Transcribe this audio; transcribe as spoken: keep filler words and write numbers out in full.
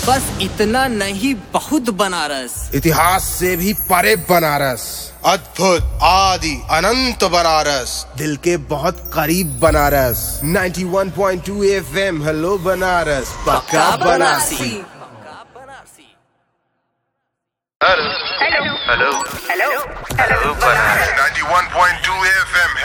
बस इतना नहीं, बहुत बनारस। इतिहास से भी परे बनारस, अद्भुत आदि अनंत बनारस, दिल के बहुत करीब बनारस। नाइंटी वन point two FM, hello Banaras, पक्का Banarasi. Hello hello hello hello Banaras ninety वन पॉइंट टू एफएम।